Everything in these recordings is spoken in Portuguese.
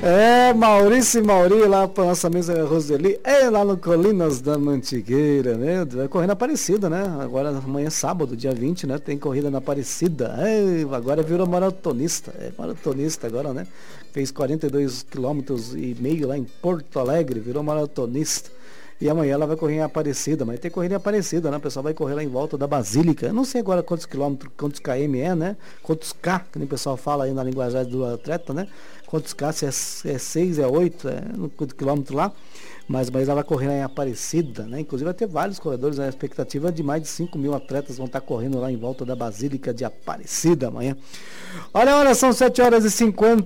Maurício e Mauri lá para nossa mesa Roseli, lá no Colinas da Mantigueira, né? Vai correr na Aparecida, né? Agora amanhã sábado, dia 20, né? Tem corrida na Aparecida. Agora virou maratonista. Maratonista agora, né? Fez 42,5 km lá em Porto Alegre, virou maratonista. E amanhã ela vai correr em Aparecida, mas tem corrida em Aparecida, né? O pessoal vai correr lá em volta da Basílica. Eu não sei agora quantos quilômetros, quantos km é, né? Quantos K, que o pessoal fala aí na linguagem do atleta, né? Quantos K, se é 6, é 8, no quilômetro lá. Mas ela vai correr lá em Aparecida, né? Inclusive vai ter vários corredores, né? A expectativa é de mais de 5 mil atletas vão estar correndo lá em volta da Basílica de Aparecida amanhã. Olha, são 7 horas e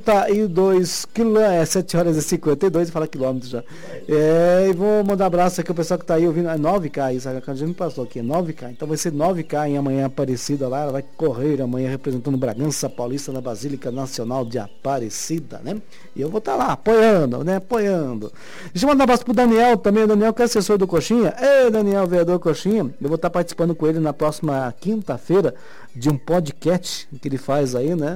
52 quilômetros, 7 horas e 52, fala quilômetros já. E vou mandar um abraço aqui ao pessoal que está aí ouvindo, 9K, isso a gente me passou aqui, 9K, então vai ser 9K em amanhã Aparecida lá, ela vai correr amanhã representando Bragança Paulista na Basílica Nacional de Aparecida, né? E eu vou estar lá, apoiando, né? Apoiando. Deixa eu mandar um abraço pro Daniel também, Daniel que é assessor do Coxinha. Daniel, vereador Coxinha, eu vou estar participando com ele na próxima quinta-feira de um podcast que ele faz aí, né?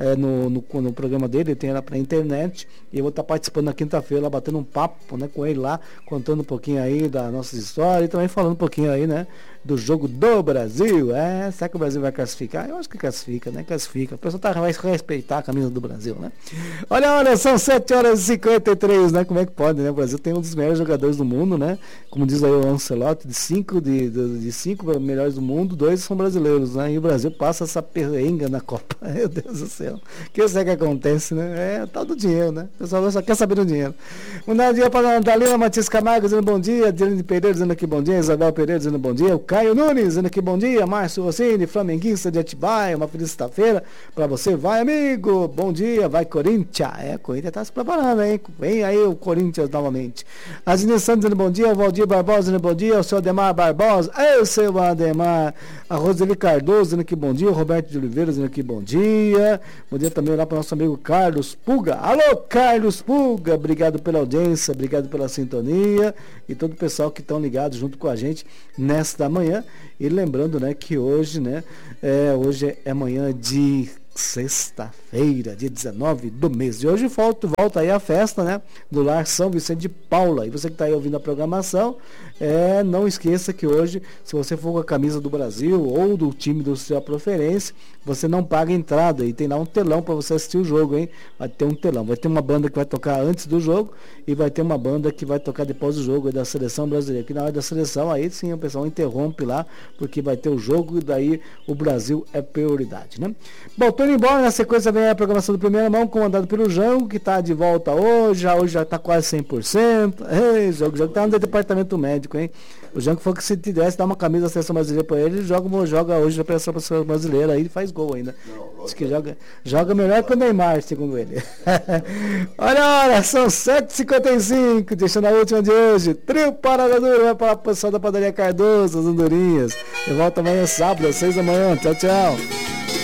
No programa dele, ele tem lá pra internet, e eu vou estar participando na quinta-feira, batendo um papo, né, com ele lá, contando um pouquinho aí das nossas histórias e também falando um pouquinho aí, né, do jogo do Brasil. Será que o Brasil vai classificar? Eu acho que classifica, né? Classifica. O pessoal vai respeitar a camisa do Brasil, né? Olha, são 7 horas e 53, né? Como é que pode, né? O Brasil tem um dos melhores jogadores do mundo, né? Como diz aí o Ancelotti, de 5 melhores do mundo, 2 são brasileiros, né? E o Brasil passa essa perrenga na Copa. Meu Deus do céu. O que será que acontece, né? É o tal do dinheiro, né? O pessoal só quer saber do dinheiro. Um dia para a Dalila Matias Camargo dizendo bom dia, Diane Pereira dizendo aqui bom dia, Isabel Pereira dizendo bom dia, o Caio Nunes dizendo aqui bom dia, Márcio Rossini, flamenguista de Atibaia, uma feliz sexta-feira para você, vai amigo, bom dia, vai Corinthians, Corinthians está se preparando, hein? Vem aí o Corinthians novamente. A Zine Santos dizendo bom dia, o Valdir Barbosa dizendo bom dia, o seu Ademar Barbosa, o seu Ademar, a Roseli Cardoso dizendo que bom dia, o Roberto de Oliveira dizendo que bom dia também lá para o nosso amigo Carlos Puga, alô Carlos Puga, obrigado pela audiência, obrigado pela sintonia e todo o pessoal que estão ligados junto com a gente nesta manhã. E lembrando, né, que hoje, né, hoje é manhã de sexta-feira, dia 19 do mês de hoje, volta aí a festa, né, do Lar São Vicente de Paula. E você que está aí ouvindo a programação, não esqueça que hoje, se você for com a camisa do Brasil ou do time da sua preferência, você não paga entrada e tem lá um telão para você assistir o jogo, hein? Vai ter um telão, vai ter uma banda que vai tocar antes do jogo e vai ter uma banda que vai tocar depois do jogo da seleção brasileira, que na hora da seleção aí sim o pessoal interrompe lá, porque vai ter o jogo e daí o Brasil é prioridade, né? Bom, tô indo embora, na sequência vem a programação do Primeira Mão, comandado pelo Jango, que está de volta hoje já está quase 100%, o jogo está no departamento médico, hein? O Jango falou que se tivesse dar uma camisa da seleção brasileira para ele joga hoje a seleção brasileira, aí ele faz gol ainda. Diz que joga melhor que o Neymar, segundo ele. Olha, são 7h55, deixando a última de hoje. Trio Parada Dura, vai para a posição da Padaria Cardoso, as Andorinhas. Eu volto amanhã sábado, às 6 da manhã. Tchau, tchau.